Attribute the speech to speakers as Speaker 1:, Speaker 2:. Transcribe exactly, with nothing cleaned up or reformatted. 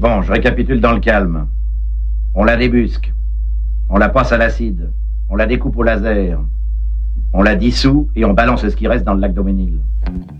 Speaker 1: Bon, je récapitule dans le calme. On la débusque. On la passe à l'acide. On la découpe au laser. On la dissout et on balance ce qui reste dans le lac d'Auménil.